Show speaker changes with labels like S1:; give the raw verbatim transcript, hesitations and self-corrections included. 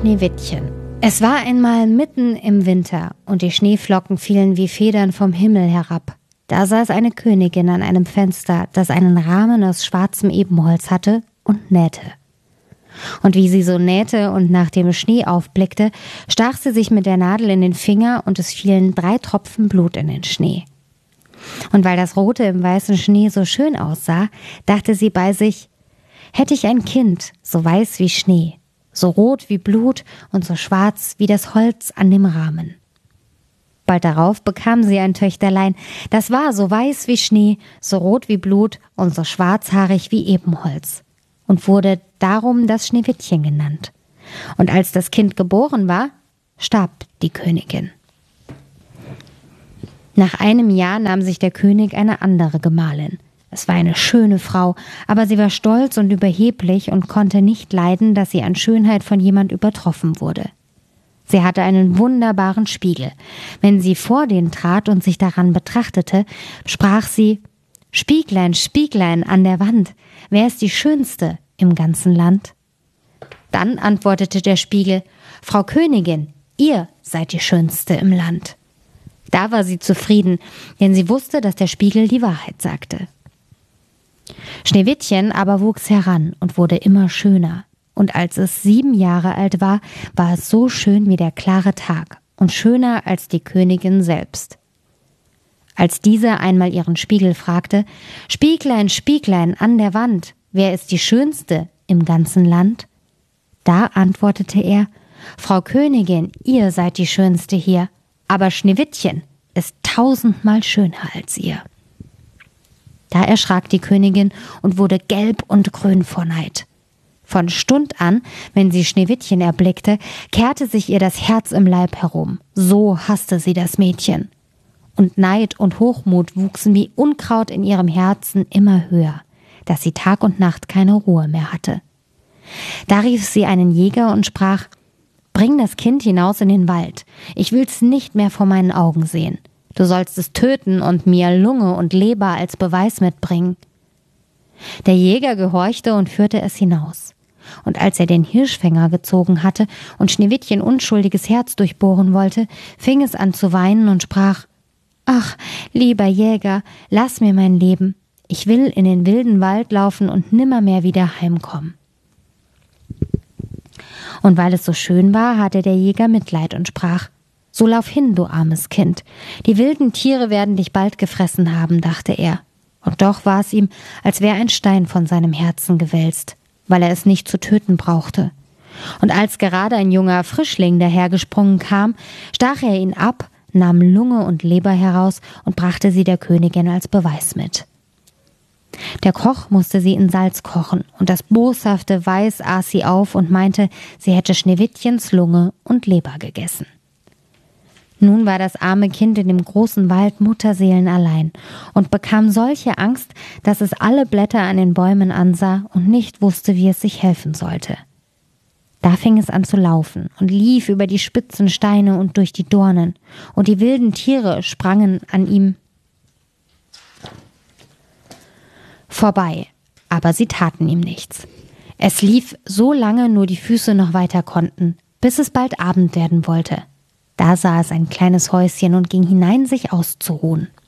S1: Schneewittchen. Es war einmal mitten im Winter und die Schneeflocken fielen wie Federn vom Himmel herab. Da saß eine Königin an einem Fenster, das einen Rahmen aus schwarzem Ebenholz hatte, und nähte. Und wie sie so nähte und nach dem Schnee aufblickte, stach sie sich mit der Nadel in den Finger und es fielen drei Tropfen Blut in den Schnee. Und weil das Rote im weißen Schnee so schön aussah, dachte sie bei sich: Hätte ich ein Kind, so weiß wie Schnee, so rot wie Blut und so schwarz wie das Holz an dem Rahmen. Bald darauf bekam sie ein Töchterlein, das war so weiß wie Schnee, so rot wie Blut und so schwarzhaarig wie Ebenholz und wurde darum das Schneewittchen genannt. Und als das Kind geboren war, starb die Königin. Nach einem Jahr nahm sich der König eine andere Gemahlin. Es war eine schöne Frau, aber sie war stolz und überheblich und konnte nicht leiden, dass sie an Schönheit von jemand übertroffen wurde. Sie hatte einen wunderbaren Spiegel. Wenn sie vor den trat und sich daran betrachtete, sprach sie: »Spieglein, Spieglein an der Wand, wer ist die Schönste im ganzen Land?« Dann antwortete der Spiegel: »Frau Königin, ihr seid die Schönste im Land.« Da war sie zufrieden, denn sie wusste, dass der Spiegel die Wahrheit sagte. Schneewittchen aber wuchs heran und wurde immer schöner. Und als es sieben Jahre alt war, war es so schön wie der klare Tag und schöner als die Königin selbst. Als diese einmal ihren Spiegel fragte: »Spieglein, Spieglein an der Wand, wer ist die Schönste im ganzen Land?« Da antwortete er: »Frau Königin, ihr seid die Schönste hier, aber Schneewittchen ist tausendmal schöner als ihr.« Da erschrak die Königin und wurde gelb und grün vor Neid. Von Stund an, wenn sie Schneewittchen erblickte, kehrte sich ihr das Herz im Leib herum. So hasste sie das Mädchen. Und Neid und Hochmut wuchsen wie Unkraut in ihrem Herzen immer höher, dass sie Tag und Nacht keine Ruhe mehr hatte. Da rief sie einen Jäger und sprach: »Bring das Kind hinaus in den Wald. Ich will's nicht mehr vor meinen Augen sehen. Du sollst es töten und mir Lunge und Leber als Beweis mitbringen.« Der Jäger gehorchte und führte es hinaus. Und als er den Hirschfänger gezogen hatte und Schneewittchen unschuldiges Herz durchbohren wollte, fing es an zu weinen und sprach: »Ach, lieber Jäger, lass mir mein Leben. Ich will in den wilden Wald laufen und nimmermehr wieder heimkommen.« Und weil es so schön war, hatte der Jäger Mitleid und sprach: »So lauf hin, du armes Kind. Die wilden Tiere werden dich bald gefressen haben«, dachte er. Und doch war es ihm, als wäre ein Stein von seinem Herzen gewälzt, weil er es nicht zu töten brauchte. Und als gerade ein junger Frischling dahergesprungen kam, stach er ihn ab, nahm Lunge und Leber heraus und brachte sie der Königin als Beweis mit. Der Koch musste sie in Salz kochen, und das boshafte Weiß aß sie auf und meinte, sie hätte Schneewittchens Lunge und Leber gegessen. Nun war das arme Kind in dem großen Wald mutterseelenallein und bekam solche Angst, dass es alle Blätter an den Bäumen ansah und nicht wusste, wie es sich helfen sollte. Da fing es an zu laufen und lief über die spitzen Steine und durch die Dornen, und die wilden Tiere sprangen an ihm vorbei, aber sie taten ihm nichts. Es lief so lange nur die Füße noch weiter konnten, bis es bald Abend werden wollte. Da sah es ein kleines Häuschen und ging hinein, sich auszuruhen.